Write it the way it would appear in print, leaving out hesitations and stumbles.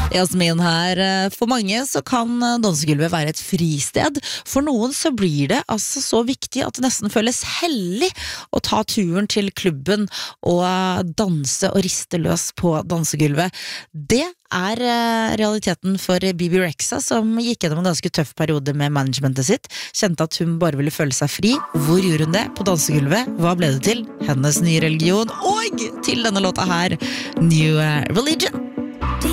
Jasmin her. For mange så kan dansegulvet være et fristed. For noen så blir det altså så viktig at det nesten føles hellig å ta turen til klubben og danse og riste løs på dansegulvet. Det er realiteten for Bibi Rexha, som gikk gjennom en ganske tøff periode med managementet sitt. Kjente at hun bare ville føle seg fri. Hvor gjorde hun det? På dansegulvet. Hva ble det til? Hennes nye religion. Og til denne låta her, New Religion.